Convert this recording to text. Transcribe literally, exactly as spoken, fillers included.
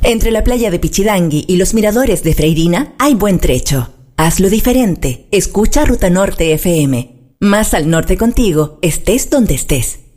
Entre la playa de Pichidangui y los miradores de Freirina hay buen trecho. Hazlo diferente. Escucha Ruta Norte F M. Más al norte contigo, estés donde estés.